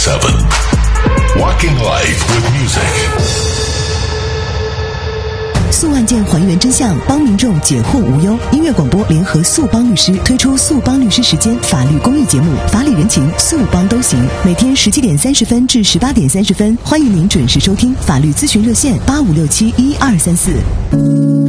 Walking Life with Music。 诉案件还原真相，帮民众解惑无忧。音乐广播联合诉帮律师推出诉帮律师时间法律公益节目，法理人情，诉帮都行。每天17点30分至18点30分，欢迎您准时收听。法律咨询热线85671234。